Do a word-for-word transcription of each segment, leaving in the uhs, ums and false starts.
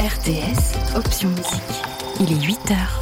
R T S, option musique. Il est huit heures.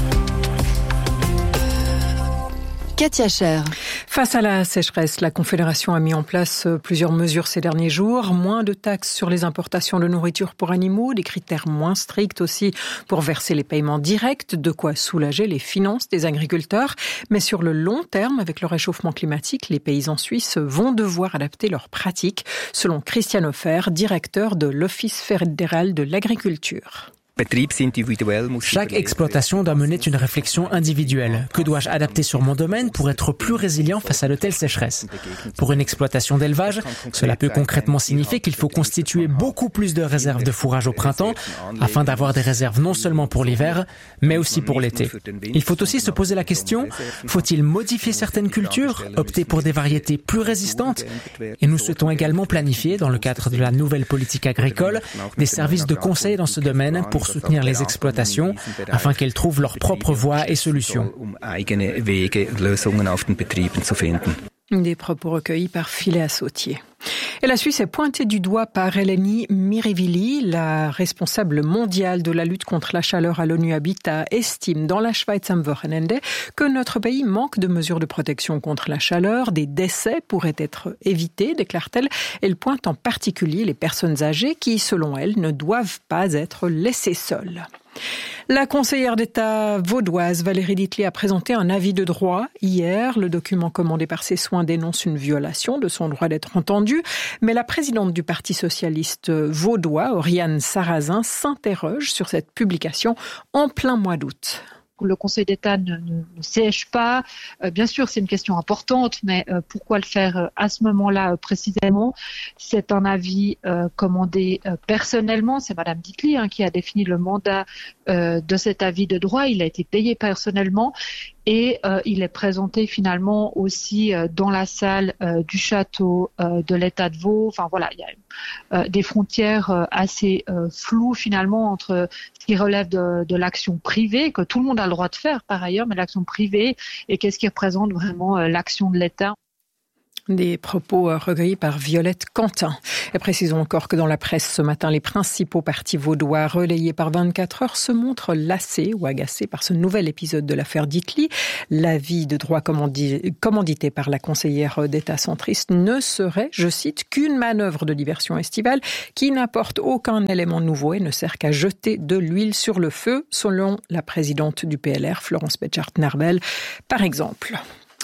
Katia Cher. Face à la sécheresse, la Confédération a mis en place plusieurs mesures ces derniers jours. Moins de taxes sur les importations de nourriture pour animaux, des critères moins stricts aussi pour verser les paiements directs, de quoi soulager les finances des agriculteurs. Mais sur le long terme, avec le réchauffement climatique, les paysans suisses vont devoir adapter leurs pratiques, selon Christian Hofer, directeur de l'Office fédéral de l'agriculture. Chaque exploitation doit mener une réflexion individuelle. Que dois-je adapter sur mon domaine pour être plus résilient face à de telles sécheresses ? Pour une exploitation d'élevage, cela peut concrètement signifier qu'il faut constituer beaucoup plus de réserves de fourrage au printemps afin d'avoir des réserves non seulement pour l'hiver, mais aussi pour l'été. Il faut aussi se poser la question, faut-il modifier certaines cultures, opter pour des variétés plus résistantes ? Et nous souhaitons également planifier, dans le cadre de la nouvelle politique agricole, des services de conseil dans ce domaine pour soutenir les exploitations afin qu'elles trouvent leur propre voie et solutions. Des propos recueillis par Philéa Sautier. Et la Suisse est pointée du doigt par Eleni Mirivili, la responsable mondiale de la lutte contre la chaleur à l'ONU Habitat, estime dans la Schweiz am Wochenende que notre pays manque de mesures de protection contre la chaleur. Des décès pourraient être évités, déclare-t-elle. Elle pointe en particulier les personnes âgées qui, selon elle, ne doivent pas être laissées seules. La conseillère d'État vaudoise Valérie Dittli a présenté un avis de droit hier. Le document commandé par ses soins dénonce une violation de son droit d'être entendue. Mais la présidente du Parti socialiste vaudois, Oriane Sarrazin, s'interroge sur cette publication en plein mois d'août. Le Conseil d'État ne, ne, ne siège pas. Euh, bien sûr, c'est une question importante, mais euh, pourquoi le faire euh, à ce moment-là euh, précisément ? C'est un avis euh, commandé euh, personnellement. C'est Madame Dittli hein, qui a défini le mandat euh, de cet avis de droit. Il a été payé personnellement et euh, il est présenté finalement aussi euh, dans la salle euh, du château euh, de l'État de Vaud. Enfin voilà, il y a euh, des frontières euh, assez euh, floues finalement entre ce qui relève de, de l'action privée, que tout le monde a le droit de faire par ailleurs, mais l'action privée, et qu'est-ce qui représente vraiment euh, l'action de l'État. Des propos recueillis par Violette Quentin. Et précisons encore que dans la presse ce matin, les principaux partis vaudois relayés par vingt-quatre heures se montrent lassés ou agacés par ce nouvel épisode de l'affaire Dittli. L'avis de droit commandi- commandité par la conseillère d'État centriste ne serait, je cite, qu'une manœuvre de diversion estivale qui n'apporte aucun élément nouveau et ne sert qu'à jeter de l'huile sur le feu, selon la présidente du P L R, Florence Betschart-Narbel, par exemple.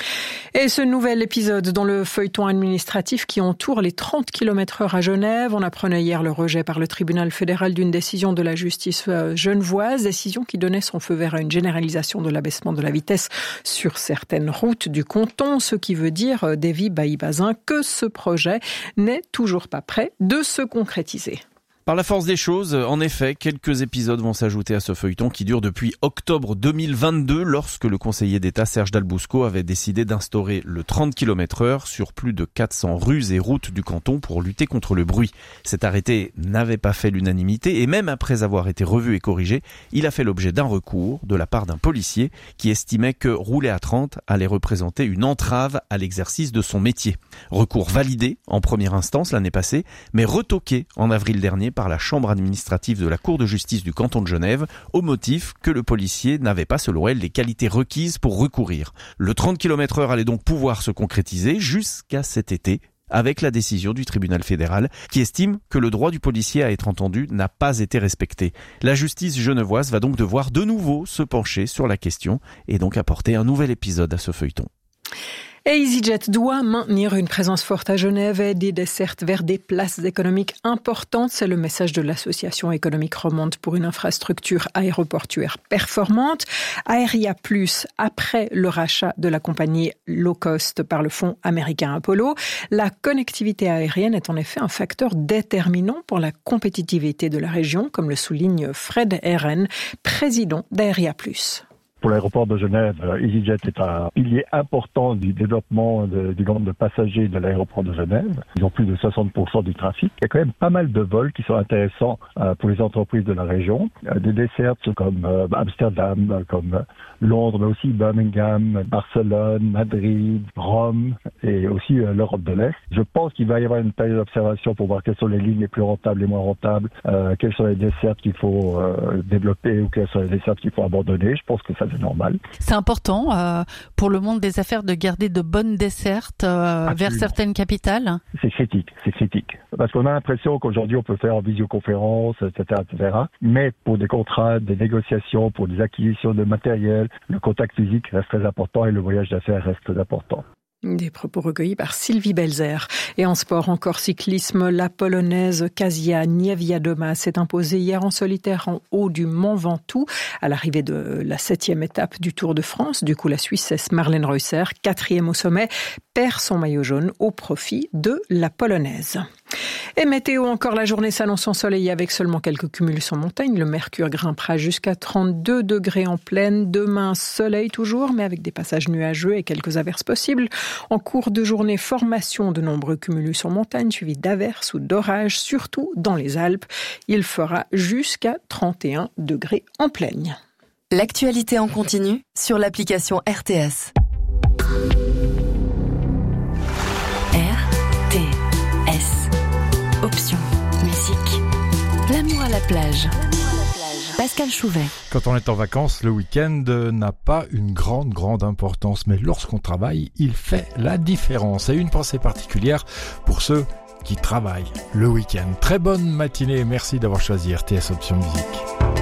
Et ce nouvel épisode dans le feuilleton administratif qui entoure les trente kilomètres heure à Genève. On apprenait hier le rejet par le tribunal fédéral d'une décision de la justice genevoise, décision qui donnait son feu vert à une généralisation de l'abaissement de la vitesse sur certaines routes du canton, ce qui veut dire, Davy Bailly-Bazin, que ce projet n'est toujours pas prêt de se concrétiser. Par la force des choses, en effet, quelques épisodes vont s'ajouter à ce feuilleton qui dure depuis octobre deux mille vingt-deux, lorsque le conseiller d'État Serge Dalbousco avait décidé d'instaurer le trente kilomètres heure sur plus de quatre cents rues et routes du canton pour lutter contre le bruit. Cet arrêté n'avait pas fait l'unanimité et même après avoir été revu et corrigé, il a fait l'objet d'un recours de la part d'un policier qui estimait que rouler à trente allait représenter une entrave à l'exercice de son métier. Recours validé en première instance l'année passée, mais retoqué en avril dernier par la chambre administrative de la Cour de justice du canton de Genève au motif que le policier n'avait pas selon elle les qualités requises pour recourir. Le trente kilomètres heure allait donc pouvoir se concrétiser jusqu'à cet été avec la décision du tribunal fédéral qui estime que le droit du policier à être entendu n'a pas été respecté. La justice genevoise va donc devoir de nouveau se pencher sur la question et donc apporter un nouvel épisode à ce feuilleton. Et EasyJet doit maintenir une présence forte à Genève et des dessertes vers des places économiques importantes. C'est le message de l'Association économique romande pour une infrastructure aéroportuaire performante. Aeria Plus, après le rachat de la compagnie low cost par le fonds américain Apollo, la connectivité aérienne est en effet un facteur déterminant pour la compétitivité de la région, comme le souligne Fred Herren, président d'Aeria Plus. Pour l'aéroport de Genève, EasyJet est un pilier important du développement de, du nombre de passagers de l'aéroport de Genève. Ils ont plus de soixante pour cent du trafic. Il y a quand même pas mal de vols qui sont intéressants euh, pour les entreprises de la région. Euh, des dessertes comme euh, Amsterdam, euh, comme Londres, mais aussi Birmingham, Barcelone, Madrid, Rome et aussi euh, l'Europe de l'Est. Je pense qu'il va y avoir une période d'observation pour voir quelles sont les lignes les plus rentables, les moins rentables, euh, quelles sont les dessertes qu'il faut euh, développer ou quelles sont les dessertes qu'il faut abandonner. Je pense que ça c'est normal. C'est important euh, pour le monde des affaires de garder de bonnes dessertes euh, vers certaines capitales. C'est critique, c'est critique. Parce qu'on a l'impression qu'aujourd'hui on peut faire en visioconférence, et cetera, et cetera. Mais pour des contrats, des négociations, pour des acquisitions de matériel, le contact physique reste très important et le voyage d'affaires reste très important. Des propos recueillis par Sylvie Belzer. Et en sport, encore cyclisme, la Polonaise Kasia Niewiadoma s'est imposée hier en solitaire en haut du Mont Ventoux à l'arrivée de la septième étape du Tour de France. Du coup, la Suissesse Marlène Reusser, quatrième au sommet, perd son maillot jaune au profit de la Polonaise. Et météo, encore la journée s'annonce ensoleillée avec seulement quelques cumulus en montagne. Le mercure grimpera jusqu'à trente-deux degrés en plaine. Demain, soleil toujours, mais avec des passages nuageux et quelques averses possibles. En cours de journée, formation de nombreux cumulus en montagne, suivis d'averses ou d'orages, surtout dans les Alpes. Il fera jusqu'à trente et un degrés en plaine. L'actualité en continu sur l'application R T S. R T S. Option musique. L'amour à la plage. Pascal Chouvet. Quand on est en vacances, le week-end n'a pas une grande, grande importance. Mais lorsqu'on travaille, il fait la différence. Et une pensée particulière pour ceux qui travaillent le week-end. Très bonne matinée et merci d'avoir choisi R T S Option Musique.